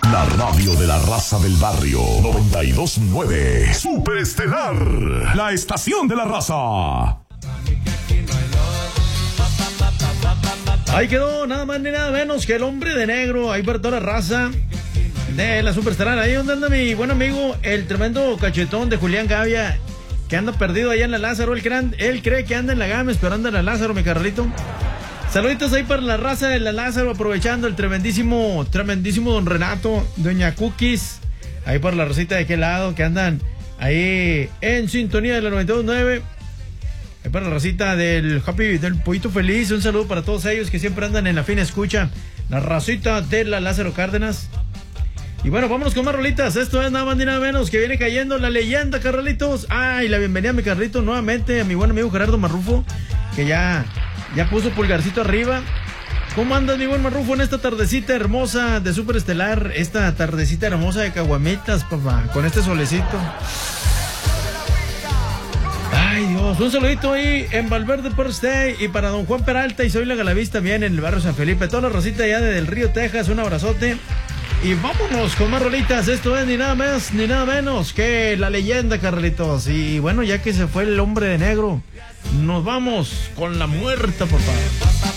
La radio de la raza del barrio. 92.9. Superestelar. La estación de la raza. Ahí quedó nada más ni nada menos que el hombre de negro. Ahí para toda la raza de la Superestelar. Ahí donde anda mi buen amigo, el tremendo cachetón de Julián Gavia, que anda perdido allá en la Lázaro. Él cree que anda en la Gámez, pero anda en la Lázaro, mi carnalito. Saluditos ahí para la raza de la Lázaro, aprovechando el tremendísimo don Renato, doña Cookies, ahí por la rosita de aquel lado, que andan ahí en sintonía de la 92.9. Ahí para la racita del Happy, del Pollito Feliz, un saludo para todos ellos que siempre andan en la fina escucha, la racita de la Lázaro Cárdenas. Y bueno, vámonos con más rolitas. Esto es nada más ni nada menos que viene cayendo la leyenda, Carlitos. Y la bienvenida a mi Carlito nuevamente, a mi buen amigo Gerardo Marrufo, que ya puso pulgarcito arriba. ¿Cómo andas, mi buen Marrufo, en esta tardecita hermosa de Superestelar? Esta tardecita hermosa de caguamitas, papá, con este solecito. Ay, Dios, un saludito ahí en Valverde por Stay y para don Juan Peralta y Soy la Galavista, bien en el barrio San Felipe. Toda la rosita allá desde el Río Texas, un abrazote. Y vámonos con más rolitas. Esto es ni nada más ni nada menos que la leyenda, Carlitos. Y bueno, ya que se fue el hombre de negro, nos vamos con la muerta, papá.